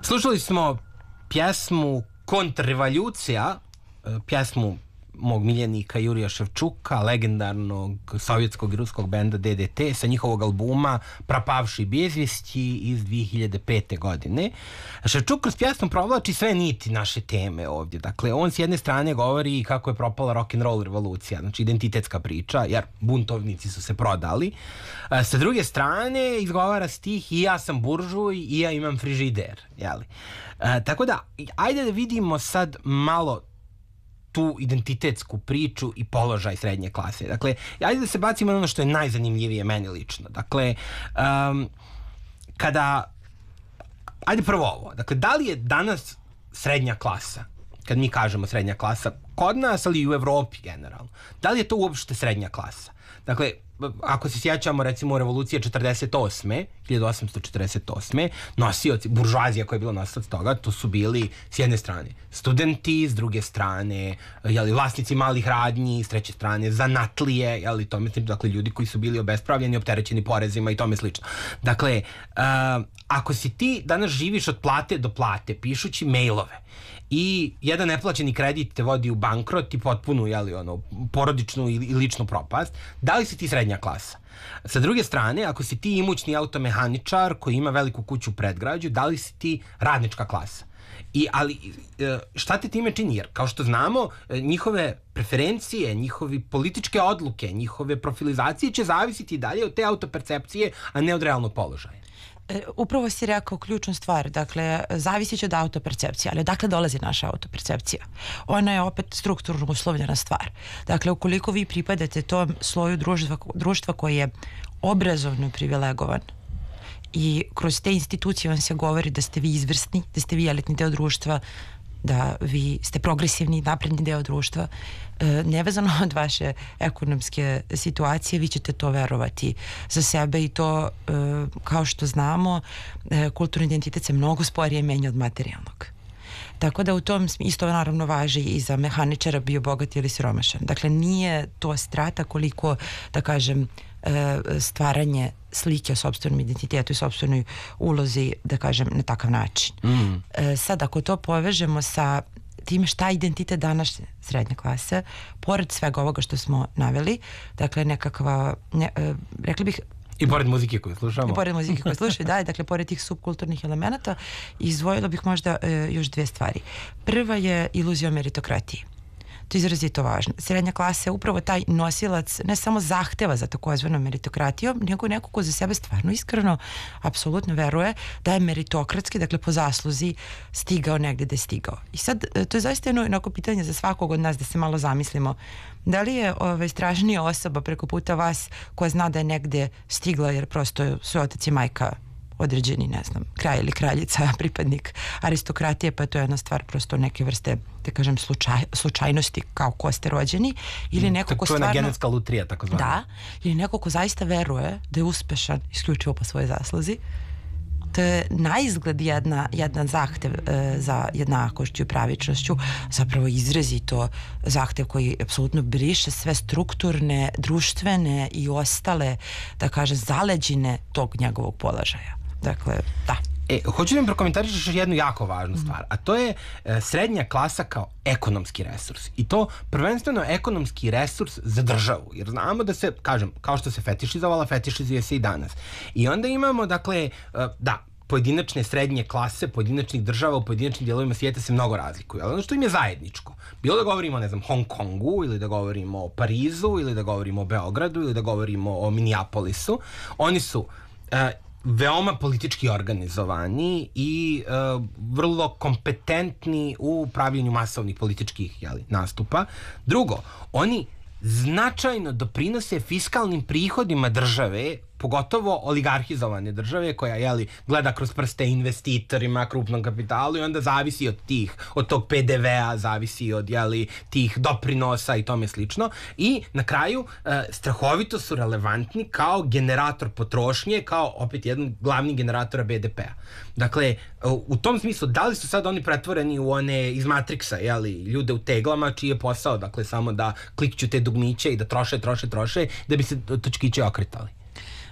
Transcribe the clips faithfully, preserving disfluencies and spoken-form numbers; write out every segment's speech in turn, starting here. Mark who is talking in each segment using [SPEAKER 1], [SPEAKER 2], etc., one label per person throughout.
[SPEAKER 1] Slušali smo pjesmu Kontrrevolucija, pjesmu mog miljenika Jurija Ševčuka, legendarnog sovjetskog i ruskog benda D D T, sa njihovog albuma Propavši bezvijesti iz dvije hiljade pete. godine. Ševčuk kroz pjesmu provlači sve niti naše teme ovdje. Dakle, on s jedne strane govori kako je propala rock'n'roll revolucija, znači identitetska priča, jer buntovnici su se prodali. Sa druge strane, izgovara stih i ja sam buržuj i ja imam frižider. Jeli? E, tako da, ajde da vidimo sad malo tu identitetsku priču i položaj srednje klase. Dakle, ajde da se bacimo na ono što je najzanimljivije meni lično. Dakle, um, kada... Ajde prvo ovo. Dakle, da li je danas srednja klasa, kad mi kažemo srednja klasa, kod nas, ali i u Evropi generalno, da li je to uopšte srednja klasa? Dakle, ako se sjećamo recimo revolucije četrdeset osme hiljadu osamsto četrdeset osme nosioci, buržuazija koja je bila nosilac toga, to su bili s jedne strane studenti, s druge strane jeli, vlasnici malih radnji, s treće strane zanatlije, jeli, tome, dakle ljudi koji su bili obespravljeni, opterećeni porezima i tome slično. Dakle, uh, ako si ti danas živiš od plate do plate, pišući mailove, i jedan neplaćeni kredit te vodi u bankrot i potpunu, jeli, ono, porodičnu i ličnu propast, da li si ti srednja klasa? Sa druge strane, ako si ti imućni automehaničar koji ima veliku kuću u predgrađu, da li si ti radnička klasa? I, ali šta te time čini? Jer kao što znamo, njihove preferencije, njihove političke odluke, njihove profilizacije će zavisiti dalje od te autopercepcije, a ne od realnog položaja.
[SPEAKER 2] Upravo si rekao ključnu stvar, dakle, zavisit će od autopercepcije, ali odakle dolazi naša autopercepcija? Ona je opet strukturno uslovljena stvar. Dakle, ukoliko vi pripadate tom sloju društva, društva koji je obrazovno privilegovan i kroz te institucije vam se govori da ste vi izvrsni, da ste vi elitni deo društva, da vi ste progresivni, napredni deo društva, nevezano od vaše ekonomske situacije, vi ćete to verovati za sebe i to, kao što znamo, kulturni identitet se mnogo sporije menja od materijalnog. Tako da u tom isto naravno važi i za mehaničara, bio bogat ili siromašan. Dakle, nije to strata koliko, da kažem, stvaranje slike o sopstvenom identitetu i sopstvenoj ulozi, da kažem, na takav način. Mm. Sad, ako to povežemo sa time šta je identitet današnje srednje klase, pored svega ovoga što smo naveli, dakle, nekakva, ne, rekli bih,
[SPEAKER 1] i pored muzike koju slušamo.
[SPEAKER 2] I pored muzike koju slušaju, da, dakle, pored tih subkulturnih elemenata, izdvojila bih možda e, još dve stvari. Prva je iluzija o meritokratiji. To je izrazito važno. Srednja klasa je upravo taj nosilac ne samo zahteva za takozvanom meritokratijom, nego neko ko za sebe stvarno iskreno apsolutno veruje da je meritokratski, dakle po zasluzi, stigao negde da je stigao. I sad, to je zaista jedno jednako pitanje za svakog od nas da se malo zamislimo. Da li je ovaj, strašnija osoba preko puta vas koja zna da je negde stigla jer prosto svoj otac i majka određeni, ne znam, kralj ili kraljica, pripadnik aristokratije, pa je to jedna stvar prosto neke vrste, da kažem, slučaj, slučajnosti kao ko ste rođeni, ili
[SPEAKER 1] mm,
[SPEAKER 2] neko ko
[SPEAKER 1] stvarno... To je genetska lutrija, tako zvana.
[SPEAKER 2] Da, ili neko ko zaista veruje da je uspešan isključivo po svojoj zasluzi. To je na izgled jedna, jedan zahtev e, za jednakošću i pravičnošću, zapravo izrazito zahtev koji apsolutno briše sve strukturne, društvene i ostale, da kažem, zaleđine tog njegovog položaja. Dakle, da.
[SPEAKER 1] E, hoću da mi prokomentarišeš jednu jako važnu stvar, a to je e, srednja klasa kao ekonomski resurs. I to prvenstveno ekonomski resurs za državu. Jer znamo da se, kažem, kao što se fetišizovala, fetišizuje se i danas. I onda imamo, dakle, e, da, pojedinačne srednje klase, pojedinačnih država u pojedinačnim dijelovima svijeta se mnogo razlikuju. Ali ono što im je zajedničko, bilo da govorimo, ne znam, Hong Kongu, ili da govorimo o Parizu, ili da govorimo o Beogradu, ili da govorimo o Minneapolisu, oni su e, veoma politički organizovani i uh, vrlo kompetentni u pravljenju masovnih političkih, jeli, nastupa. Drugo, oni značajno doprinose fiskalnim prihodima države, pogotovo oligarhizovane države koja, jeli, gleda kroz prste investitorima, krupnom kapitalu i onda zavisi od tih, od tog P D V-a, zavisi od, jeli, tih doprinosa i tome slično. I na kraju e, strahovito su relevantni kao generator potrošnje, kao opet jedan glavni generatora B D P-a. Dakle, u tom smislu, da li su sad oni pretvoreni u one iz Matrixa, jeli, ljude u teglama, čiji je posao, dakle, samo da klikću te dugmiće i da troše, troše, troše, da bi se točkiće okretali?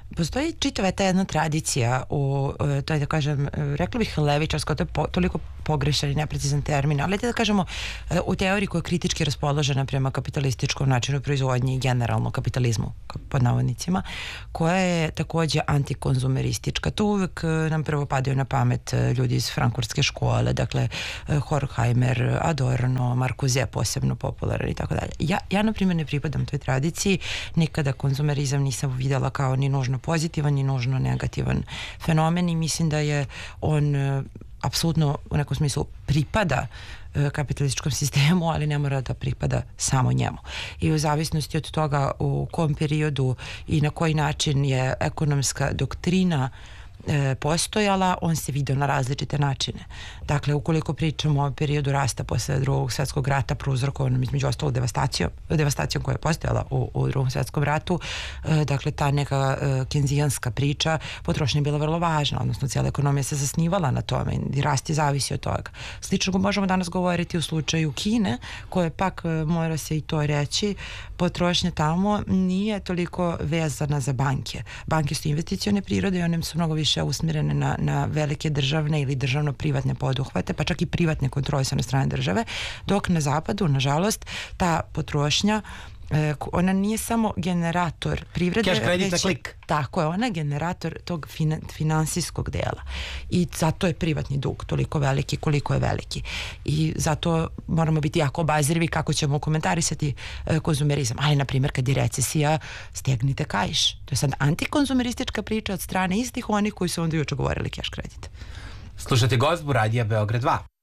[SPEAKER 2] postoji čitava ta jedna tradicija u, to je da kažem, rekla bih levičarsko, to je po, toliko pogrešan i neprecizan termin, ali da kažemo u teoriji koja je kritički raspoložena prema kapitalističkom načinu proizvodnje i generalno kapitalizmu, pod navodnicima, koja je takođe antikonzumeristička. To uvek nam prvo padaju na pamet ljudi iz frankfurtske škole, dakle Horkheimer, Adorno, Marcuse posebno popularan i tako dalje. Ja, ja na primjer ne pripadam toj tradiciji, nikada konzumerizam nisam videla kao ni nužno pozitivan, ni nužno negativan fenomen i mislim da je on apsolutno u nekom smislu pripada kapitalističkom sistemu, ali ne mora da pripada samo njemu. I u zavisnosti od toga u kom periodu i na koji način je ekonomska doktrina e, postojala, on se vidio na različite načine. Dakle, ukoliko pričamo o periodu rasta posle drugog svjetskog rata prouzrokovanom između ostalo devastacijom, devastacijom koja je postojala u, u drugom svjetskom ratu, e, dakle, ta neka e, kenzijanska priča, potrošnja je bila vrlo važna, odnosno cijela ekonomija se zasnivala na tome i rast je zavisi od toga. Slično možemo danas govoriti u slučaju Kine, koje pak, e, mora se i to reći, potrošnja tamo nije toliko vezana za banke. Banke su investicione prirode i one su mnogo više usmjerene na, na velike državne ili državno-privatne poduhvate, pa čak i privatne kontrolisane strane države, dok na zapadu, nažalost, ta potrošnja ona nije samo generator privrede,
[SPEAKER 1] Cash kredit na
[SPEAKER 2] već,
[SPEAKER 1] klik.
[SPEAKER 2] tako je, ona je generator tog fina, finansijskog dela i zato je privatni dug toliko veliki koliko je veliki i zato moramo biti jako obazrivi kako ćemo komentarisati e, konzumerizam, ali na primjer kad je recesija, stegnite kaiš, to je sad antikonzumeristička priča od strane istih onih koji su onda juče govorili cash kredit.
[SPEAKER 1] Slušate Gozbu Radija Beograd dva.